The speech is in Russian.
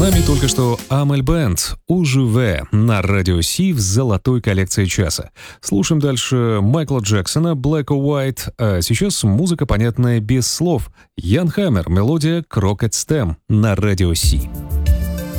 нами только что Амель Бенд «Уживе» на Радио Си в золотой коллекции часа. Слушаем дальше Майкла Джексона «Black or White», а сейчас музыка, понятная без слов. Ян Хаммер, мелодия «Crooked Stem» на Радио Си.